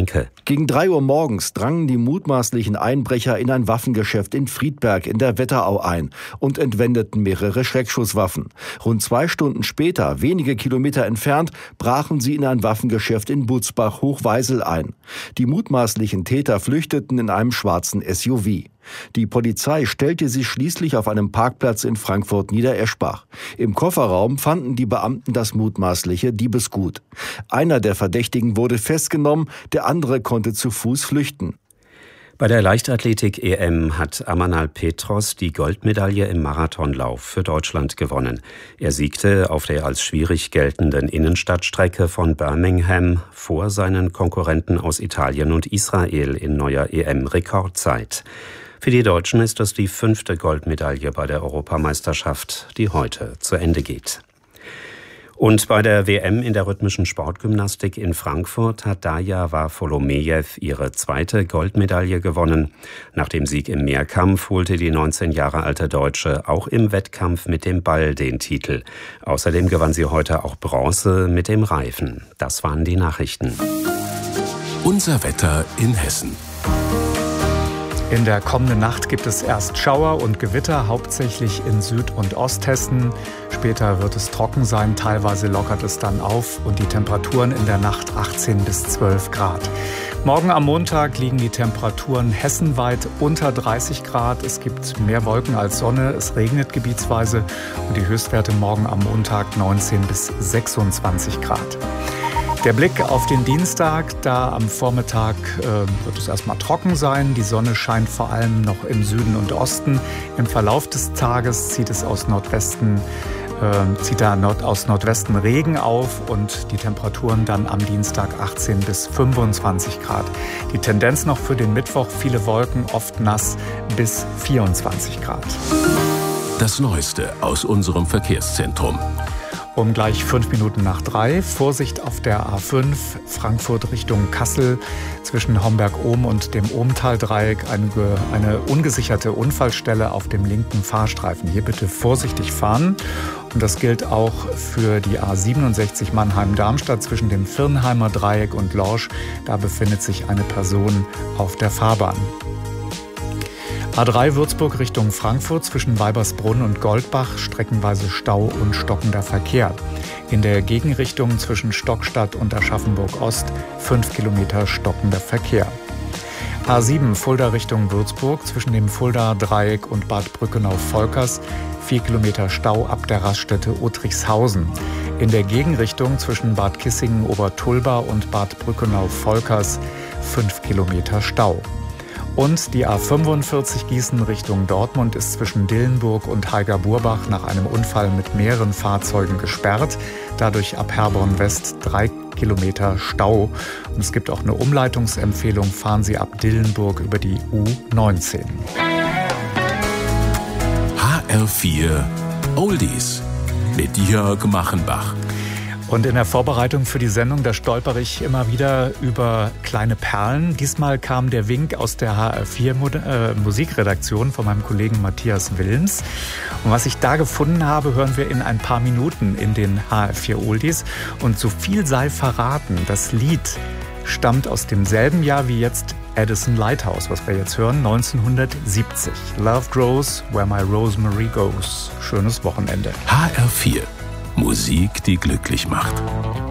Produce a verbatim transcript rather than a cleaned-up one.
Renke. Gegen drei Uhr morgens drangen die mutmaßlichen Einbrecher in ein Waffengeschäft in Friedberg in der Wetterau ein und entwendeten mehrere Schreckschusswaffen. Rund zwei Stunden später, wenige Kilometer entfernt, brachen sie in ein Waffengeschäft in Butzbach-Hochweisel ein. Die mutmaßlichen Täter flüchteten in einem schwarzen S U V. Die Polizei stellte sie schließlich auf einem Parkplatz in Frankfurt-Niedereschbach. Im Kofferraum fanden die Beamten das mutmaßliche Diebesgut. Einer der Verdächtigen wurde festgenommen, der andere konnte zu Fuß flüchten. Bei der Leichtathletik-E M hat Amanal Petros die Goldmedaille im Marathonlauf für Deutschland gewonnen. Er siegte auf der als schwierig geltenden Innenstadtstrecke von Birmingham vor seinen Konkurrenten aus Italien und Israel in neuer E M-Rekordzeit. Für die Deutschen ist das die fünfte Goldmedaille bei der Europameisterschaft, die heute zu Ende geht. Und bei der W M in der rhythmischen Sportgymnastik in Frankfurt hat Darja Varfolomejew ihre zweite Goldmedaille gewonnen. Nach dem Sieg im Mehrkampf holte die neunzehn Jahre alte Deutsche auch im Wettkampf mit dem Ball den Titel. Außerdem gewann sie heute auch Bronze mit dem Reifen. Das waren die Nachrichten. Unser Wetter in Hessen. In der kommenden Nacht gibt es erst Schauer und Gewitter, hauptsächlich in Süd- und Osthessen. Später wird es trocken sein, teilweise lockert es dann auf und die Temperaturen in der Nacht achtzehn bis zwölf Grad. Morgen am Montag liegen die Temperaturen hessenweit unter dreißig Grad. Es gibt mehr Wolken als Sonne, es regnet gebietsweise und die Höchstwerte morgen am Montag neunzehn bis sechsundzwanzig Grad. Der Blick auf den Dienstag, da am Vormittag äh, wird es erstmal trocken sein. Die Sonne scheint vor allem noch im Süden und Osten. Im Verlauf des Tages zieht es aus Nordwesten, äh, zieht da Nord, aus Nordwesten Regen auf und die Temperaturen dann am Dienstag achtzehn bis fünfundzwanzig Grad. Die Tendenz noch für den Mittwoch, viele Wolken, oft nass bis vierundzwanzig Grad. Das Neueste aus unserem Verkehrszentrum. Um gleich fünf Minuten nach drei. Vorsicht auf der A fünf, Frankfurt Richtung Kassel. Zwischen Homberg-Ohm und dem Ohmtal-Dreieck eine, eine ungesicherte Unfallstelle auf dem linken Fahrstreifen. Hier bitte vorsichtig fahren. Und das gilt auch für die A siebenundsechzig Mannheim-Darmstadt zwischen dem Firnheimer Dreieck und Lorsch. Da befindet sich eine Person auf der Fahrbahn. A drei Würzburg Richtung Frankfurt zwischen Weibersbrunn und Goldbach, streckenweise Stau und stockender Verkehr. In der Gegenrichtung zwischen Stockstadt und Aschaffenburg Ost fünf Kilometer stockender Verkehr. A sieben Fulda Richtung Würzburg zwischen dem Fuldaer Dreieck und Bad Brückenau-Volkers vier Kilometer Stau ab der Raststätte Uttrichshausen. In der Gegenrichtung zwischen Bad Kissingen-Obertulba und Bad Brückenau-Volkers fünf Kilometer Stau. Und die A fünfundvierzig Gießen Richtung Dortmund ist zwischen Dillenburg und Heiger-Burbach nach einem Unfall mit mehreren Fahrzeugen gesperrt. Dadurch ab Herborn West drei Kilometer Stau. Und es gibt auch eine Umleitungsempfehlung. Fahren Sie ab Dillenburg über die U neunzehn. H R vier Oldies mit Jörg Machenbach. Und in der Vorbereitung für die Sendung, da stolper ich immer wieder über kleine Perlen. Diesmal kam der Wink aus der H R vier Musikredaktion von meinem Kollegen Matthias Wilms. Und was ich da gefunden habe, hören wir in ein paar Minuten in den H R vier Oldies. Und so viel sei verraten, das Lied stammt aus demselben Jahr wie jetzt Addison Lighthouse, was wir jetzt hören, neunzehnhundertsiebzig. Love grows where my rosemary goes. Schönes Wochenende. H R vier. Musik, die glücklich macht.